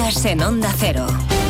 Noticias en Onda Cero.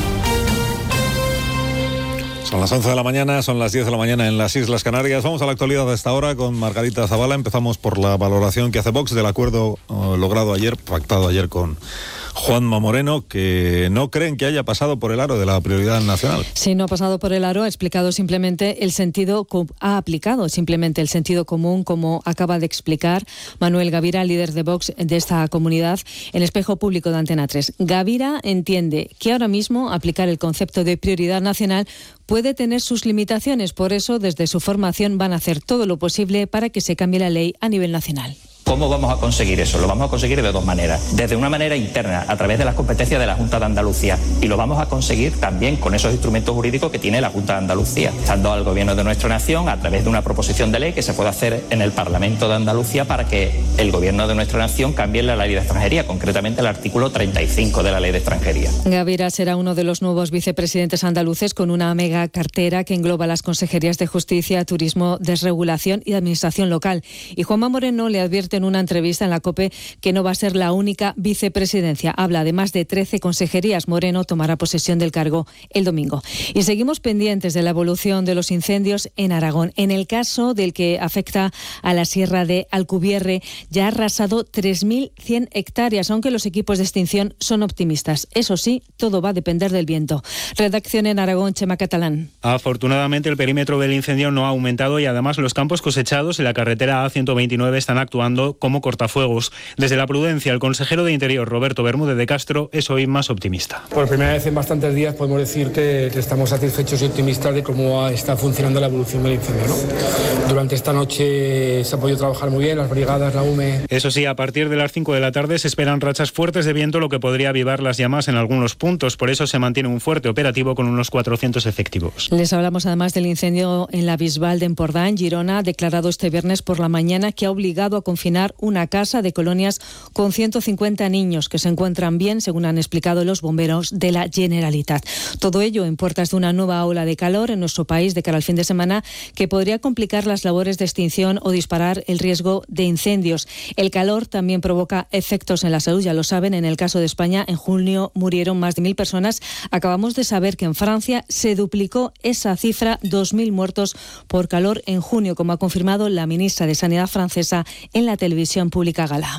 Son las 11 de la mañana, son las 10 de la mañana en las Islas Canarias. Vamos a la actualidad de esta hora con Margarita Zavala. Empezamos por la valoración que hace Vox del acuerdo logrado ayer, pactado ayer con Juanma Moreno, que no creen que haya pasado por el aro de la prioridad nacional. Sí, no ha pasado por el aro, ha explicado simplemente el sentido, ha aplicado simplemente el sentido común, como acaba de explicar Manuel Gavira, líder de Vox de esta comunidad, en Espejo Público de Antena 3. Gavira entiende que ahora mismo aplicar el concepto de prioridad nacional puede tener sus limitaciones, por eso desde su formación van a hacer todo lo posible para que se cambie la ley a nivel nacional. ¿Cómo vamos a conseguir eso? Lo vamos a conseguir de dos maneras. Desde una manera interna, a través de las competencias de la Junta de Andalucía, y lo vamos a conseguir también con esos instrumentos jurídicos que tiene la Junta de Andalucía, dando al Gobierno de nuestra nación a través de una proposición de ley que se puede hacer en el Parlamento de Andalucía para que el Gobierno de nuestra nación cambie la ley de extranjería, concretamente el artículo 35 de la ley de extranjería. Gavira será uno de los nuevos vicepresidentes andaluces con una mega cartera que engloba las consejerías de Justicia, Turismo, Desregulación y Administración Local. Y Juanma Moreno le advierte en una entrevista en la COPE que no va a ser la única vicepresidencia. Habla de más de 13 consejerías. Moreno tomará posesión del cargo el domingo. Y seguimos pendientes de la evolución de los incendios en Aragón. En el caso del que afecta a la Sierra de Alcubierre, ya ha arrasado 3.100 hectáreas, aunque los equipos de extinción son optimistas. Eso sí, todo va a depender del viento. Redacción en Aragón, Chema Catalán. Afortunadamente, el perímetro del incendio no ha aumentado y además los campos cosechados en la carretera A129 están actuando como cortafuegos. Desde la prudencia, el consejero de Interior, Roberto Bermúdez de Castro, es hoy más optimista. Por primera vez en bastantes días podemos decir que estamos satisfechos y optimistas de cómo está funcionando la evolución del incendio, ¿no? Durante esta noche se ha podido trabajar muy bien, las brigadas, la UME. Eso sí, a partir de las 5 de la tarde se esperan rachas fuertes de viento, lo que podría avivar las llamas en algunos puntos. Por eso se mantiene un fuerte operativo con unos 400 efectivos. Les hablamos además del incendio en la Bisbal de Empordà, en Girona, declarado este viernes por la mañana, que ha obligado a confinar una casa de colonias con 150 niños que se encuentran bien, según han explicado los bomberos de la Generalitat. Todo ello en puertas de una nueva ola de calor en nuestro país de cara al fin de semana, que podría complicar las labores de extinción o disparar el riesgo de incendios. El calor también provoca efectos en la salud, ya lo saben. En el caso de España, en junio murieron más de 1.000 personas. Acabamos de saber que en Francia se duplicó esa cifra, 2.000 muertos por calor en junio, como ha confirmado la ministra de Sanidad francesa en la televisión pública Gala.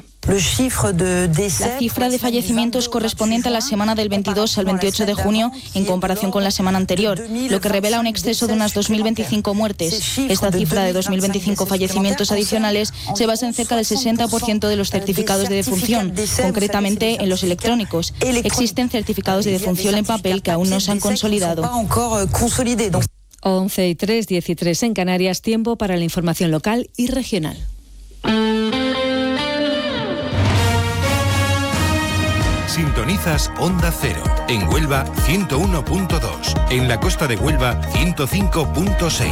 La cifra de fallecimientos correspondiente a la semana del 22 al 28 de junio en comparación con la semana anterior, lo que revela un exceso de unas 2.025 muertes. Esta cifra de 2.025 fallecimientos adicionales se basa en cerca del 60% de los certificados de defunción, concretamente en los electrónicos. Existen certificados de defunción en papel que aún no se han consolidado. 11:03, 13 en Canarias, tiempo para la información local y regional. Sintonizas Onda Cero. En Huelva 101.2. En la costa de Huelva 105.6.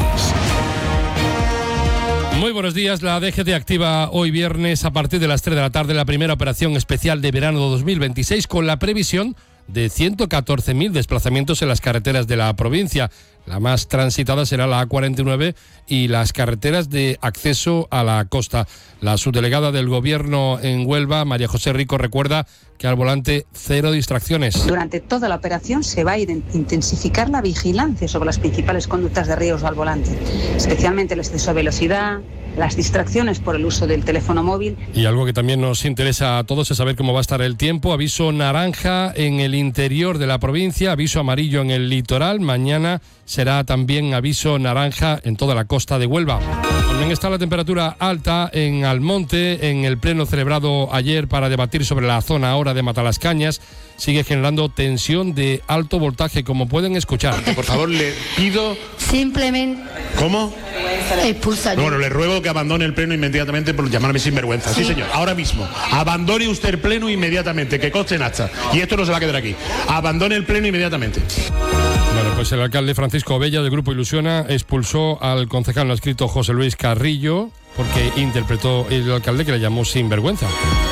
Muy buenos días. La DGT activa hoy viernes a partir de las 3 de la tarde la primera operación especial de verano 2026 con la previsión de 114.000 desplazamientos en las carreteras de la provincia. La más transitada será la A49 y las carreteras de acceso a la costa. La subdelegada del Gobierno en Huelva, María José Rico, recuerda que al volante cero distracciones. Durante toda la operación se va a intensificar la vigilancia sobre las principales conductas de riesgo al volante, especialmente el exceso de velocidad, las distracciones por el uso del teléfono móvil. Y algo que también nos interesa a todos es saber cómo va a estar el tiempo. Aviso naranja en el interior de la provincia, aviso amarillo en el litoral. Mañana será también aviso naranja en toda la costa de Huelva. También está la temperatura alta en Almonte, en el pleno celebrado ayer para debatir sobre la zona ahora de Matalascañas. Sigue generando tensión de alto voltaje, como pueden escuchar. Por favor, le pido... Simplemente... ¿Cómo? Expulsar. Bueno, le ruego que abandone el pleno inmediatamente por llamarme sinvergüenza. Sí, señor. Ahora mismo. Abandone usted el pleno inmediatamente, que conste en acta. Y esto no se va a quedar aquí. Abandone el pleno inmediatamente. Bueno, pues el alcalde Francisco Bella del Grupo Ilusiona expulsó al concejal no adscrito José Luis Carrillo porque interpretó el alcalde que le llamó sinvergüenza.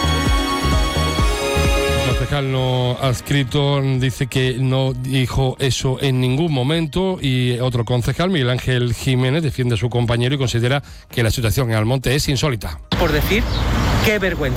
El concejal no adscrito dice que no dijo eso en ningún momento y otro concejal, Miguel Ángel Jiménez, defiende a su compañero y considera que la situación en Almonte es insólita. Por decir, qué vergüenza.